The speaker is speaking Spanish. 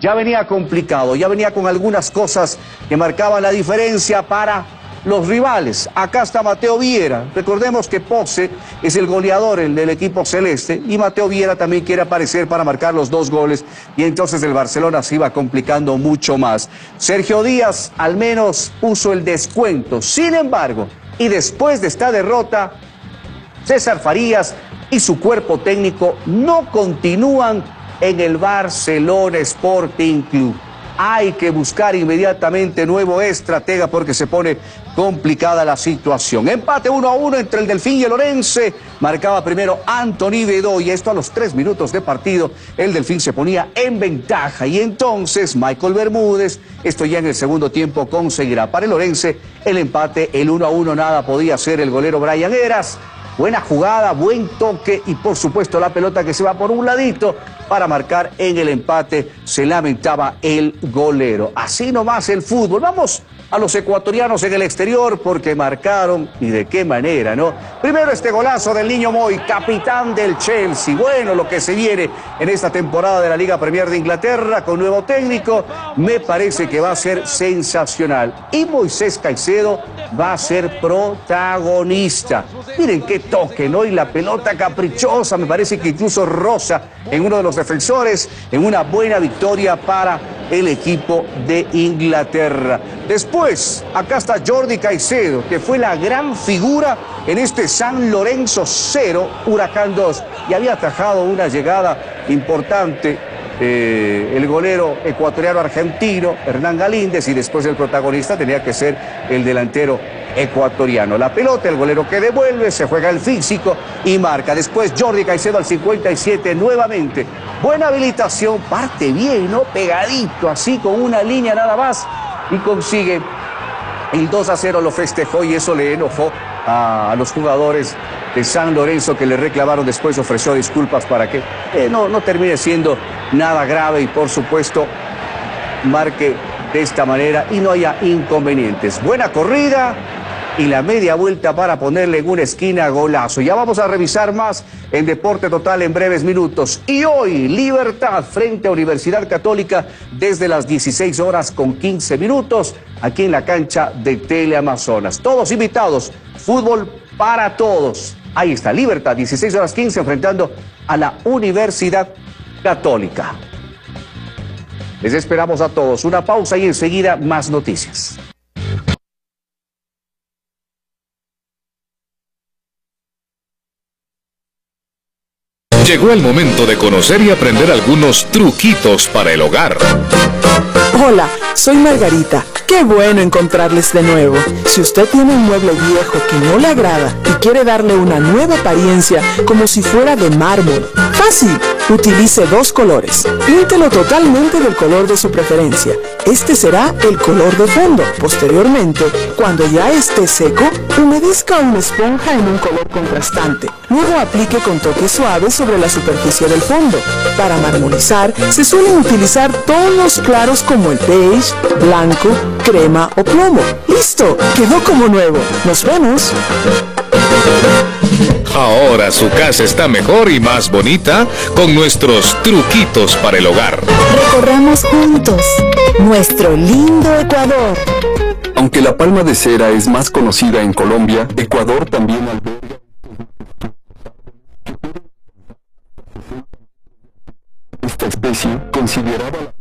ya venía complicado, ya venía con algunas cosas que marcaban la diferencia para los rivales. Acá está Mateo Viera. Recordemos que Pose es el goleador del equipo celeste y Mateo Viera también quiere aparecer para marcar los 2 goles y entonces el Barcelona se iba complicando mucho más. Sergio Díaz al menos puso el descuento. Sin embargo, y después de esta derrota, César Farías y su cuerpo técnico no continúan en el Barcelona Sporting Club. Hay que buscar inmediatamente nuevo estratega porque se pone complicada la situación. Empate 1-1 entre el Delfín y el Orense. Marcaba primero Anthony Bedoya. Esto a los 3 minutos de partido. El Delfín se ponía en ventaja. Y entonces Michael Bermúdez, esto ya en el segundo tiempo, conseguirá para el Orense el empate. El 1-1 nada podía hacer el golero Brian Heras. Buena jugada, buen toque y por supuesto la pelota que se va por un ladito para marcar en el empate. Se lamentaba el golero. Así nomás el fútbol. Vamos a los ecuatorianos en el exterior porque marcaron y de qué manera, ¿no? Primero este golazo del Niño Moy, capitán del Chelsea. Bueno, lo que se viene en esta temporada de la Liga Premier de Inglaterra con nuevo técnico, me parece que va a ser sensacional. Y Moisés Caicedo va a ser protagonista. Miren qué toque, ¿no? Y la pelota caprichosa, me parece que incluso roza en uno de los defensores, en una buena victoria para el equipo de Inglaterra. Después, acá está Jordi Caicedo, que fue la gran figura en este San Lorenzo 0, Huracán 2, y había atajado una llegada importante el golero ecuatoriano argentino, Hernán Galíndez, y después el protagonista tenía que ser el delantero ecuatoriano. La pelota, el golero que devuelve, se juega el físico y marca. Después Jordi Caicedo al 57 nuevamente. Buena habilitación, parte bien, ¿no? Pegadito, así con una línea nada más y consigue el 2-0, lo festejó y eso le enojó a los jugadores de San Lorenzo que le reclamaron, después ofreció disculpas para que no termine siendo nada grave y por supuesto marque de esta manera y no haya inconvenientes. Buena corrida y la media vuelta para ponerle en una esquina golazo. Ya vamos a revisar más en Deporte Total en breves minutos. Y hoy, Libertad frente a Universidad Católica desde las 16:15 aquí en la cancha de Teleamazonas. Todos invitados, fútbol para todos. Ahí está, Libertad, 16:15 enfrentando a la Universidad Católica. Les esperamos a todos. Una pausa y enseguida más noticias. Llegó el momento de conocer y aprender algunos truquitos para el hogar. Hola, soy Margarita. Qué bueno encontrarles de nuevo. Si usted tiene un mueble viejo que no le agrada y quiere darle una nueva apariencia como si fuera de mármol, fácil. Utilice 2 colores. Píntelo totalmente del color de su preferencia. Este será el color de fondo. Posteriormente, cuando ya esté seco, humedezca una esponja en un color contrastante. Luego aplique con toques suaves sobre la superficie del fondo. Para marmolizar, se suelen utilizar tonos claros como el beige, blanco, crema o plomo. ¡Listo! Quedó como nuevo. ¡Nos vemos! Ahora su casa está mejor y más bonita con nuestros truquitos para el hogar. Recorramos juntos nuestro lindo Ecuador. Aunque la palma de cera es más conocida en Colombia, Ecuador también alberga esta especie considerada